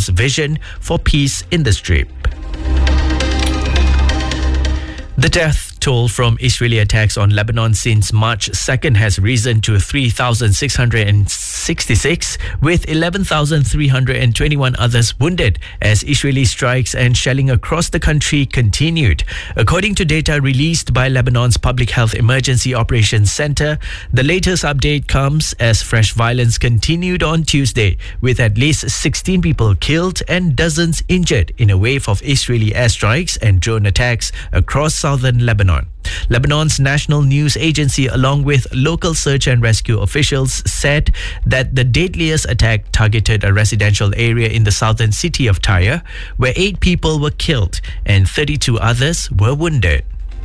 Trump's vision for peace in the Strip. The death toll from Israeli attacks on Lebanon since March 2nd has risen to 3,666, with 11,321 others wounded as Israeli strikes and shelling across the country continued. According to data released by Lebanon's Public Health Emergency Operations Center, the latest update comes as fresh violence continued on Tuesday, with at least 16 people killed and dozens injured in a wave of Israeli airstrikes and drone attacks across southern Lebanon. Lebanon's national news agency, along with local search and rescue officials, said that the deadliest attack targeted a residential area in the southern city of Tyre, where 8 people were killed and 32 others were wounded.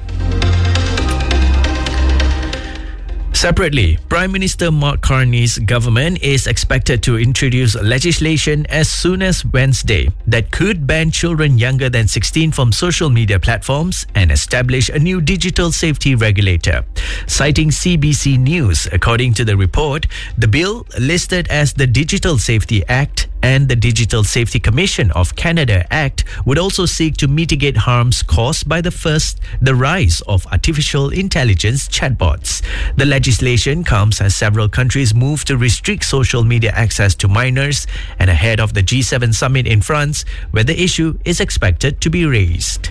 Separately, Prime Minister Mark Carney's government is expected to introduce legislation as soon as Wednesday that could ban children younger than 16 from social media platforms and establish a new digital safety regulator. Citing CBC News, according to the report, the bill, listed as the Digital Safety Act and the Digital Safety Commission of Canada Act, would also seek to mitigate harms caused by the rise of artificial intelligence chatbots. The legislation comes as several countries move to restrict social media access to minors and ahead of the G7 summit in France, where the issue is expected to be raised.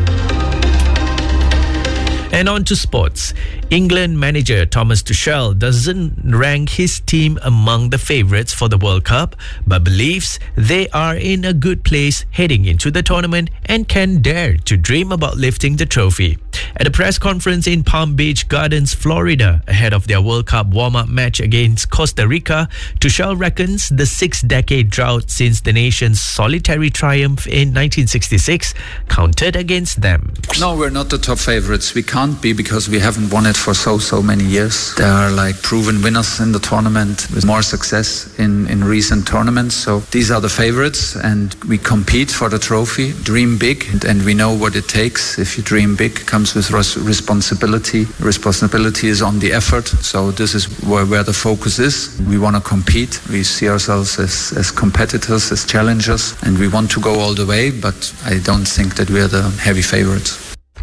And on to sports. England manager Thomas Tuchel doesn't rank his team among the favourites for the World Cup, but believes they are in a good place heading into the tournament and can dare to dream about lifting the trophy. At a press conference in Palm Beach Gardens, Florida, ahead of their World Cup warm-up match against Costa Rica, Tuchel reckons the 6-decade drought since the nation's solitary triumph in 1966 counted against them. No, we're not the top favourites. We can't be, because we haven't won it for so many years. There are proven winners in the tournament with more success in recent tournaments. So these are the favourites, and we compete for the trophy, dream big, and we know what it takes. If you dream big, comes with responsibility. Responsibility is on the effort. So this is where the focus is. We want to compete. We see ourselves as competitors, as challengers, and we want to go all the way, but I don't think that we're the heavy favourites.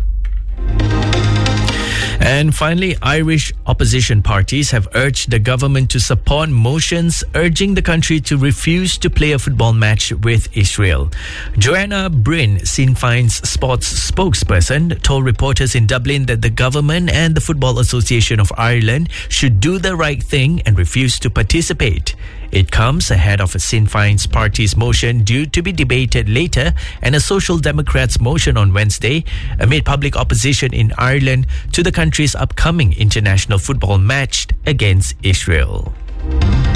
And finally, Irish opposition parties have urged the government to support motions urging the country to refuse to play a football match with Israel. Joanna Bryn, Sinn Féin's sports spokesperson, told reporters in Dublin that the government and the Football Association of Ireland should do the right thing and refuse to participate. It comes ahead of a Sinn Féin's party's motion due to be debated later and a Social Democrats' motion on Wednesday amid public opposition in Ireland to the country's upcoming international football match against Israel.